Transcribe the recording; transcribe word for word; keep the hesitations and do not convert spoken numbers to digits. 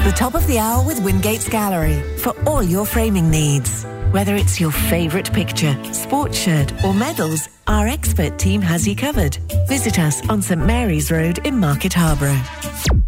the top of the hour with Wingate's Gallery for all your framing needs. Whether it's your favourite picture, sports shirt or medals, our expert team has you covered. Visit us on St Mary's Road in Market Harborough.